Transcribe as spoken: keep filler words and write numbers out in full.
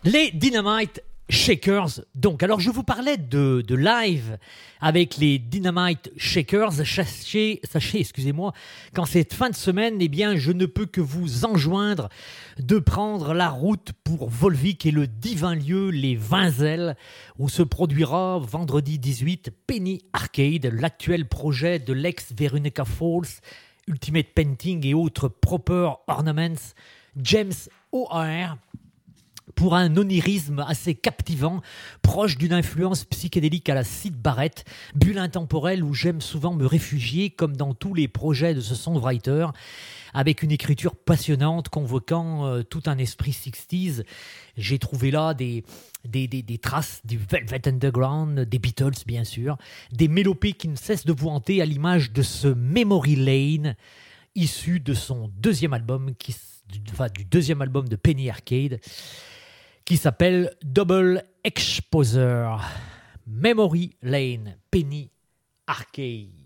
Les Dynamite Shakers. Donc, alors je vous parlais de, de live avec les Dynamite Shakers. Sachez, sachez, excusez-moi, qu'en cette fin de semaine, eh bien, je ne peux que vous enjoindre de prendre la route pour Volvic et le divin lieu Les Vinzelles, où se produira vendredi dix-huit Penny Arcade, l'actuel projet de l'ex-Veronica Falls, Ultimate Painting et autres Proper Ornaments, James O'Hare, pour un onirisme assez captivant, proche d'une influence psychédélique à la Syd Barrett, bulle intemporelle où j'aime souvent me réfugier, comme dans tous les projets de ce songwriter, avec une écriture passionnante, convoquant euh, tout un esprit sixties. J'ai trouvé là des, des, des, des traces du Velvet Underground, des Beatles bien sûr, des mélopées qui ne cessent de vous hanter à l'image de ce Memory Lane, issu de son deuxième album, qui, du, enfin, du deuxième album de Penny Arcade, qui s'appelle Double Exposure. Memory Lane, Penny Arcade.